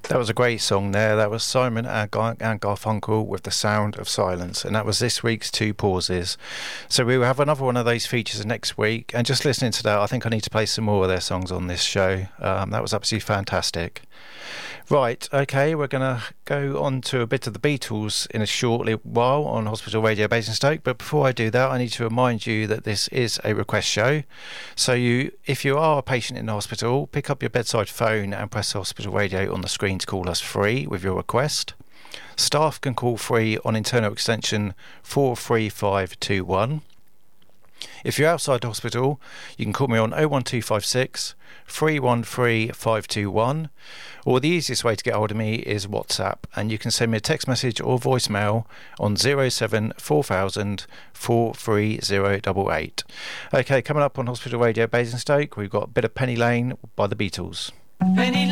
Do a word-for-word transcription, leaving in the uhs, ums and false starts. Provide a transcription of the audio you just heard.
That was a great song there. That was Simon and Gar- and Garfunkel with The Sound of Silence, and that was this week's Two Pauses. So we will have another one of those features next week, and just listening to that, I think I need to play some more of their songs on this show. Um, that was absolutely fantastic. Right, okay, we're going to go on to a bit of the Beatles in a short while on Hospital Radio Basingstoke, but before I do that, I need to remind you that this is a request show. So you, if you are a patient in the hospital, pick up your bedside phone and press Hospital Radio on the screen to call us free with your request. Staff can call free on internal extension four three five two one. If you're outside the hospital, you can call me on oh one two five six, three one three, five two one, or the easiest way to get hold of me is WhatsApp, and you can send me a text message or voicemail on oh seven four thousand, four three oh eight eight. Okay, coming up on Hospital Radio Basingstoke, we've got a bit of Penny Lane by the Beatles. Penny